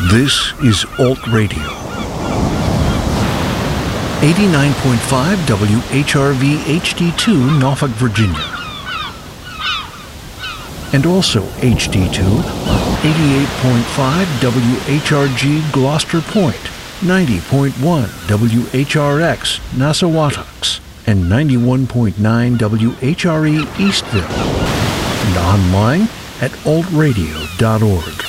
This is Alt Radio. 89.5 WHRV HD2 Norfolk, Virginia. And also HD2 on 88.5 WHRG Gloucester Point, 90.1 WHRX Nassauatucks, and 91.9 WHRE Eastville. And online at altradio.org.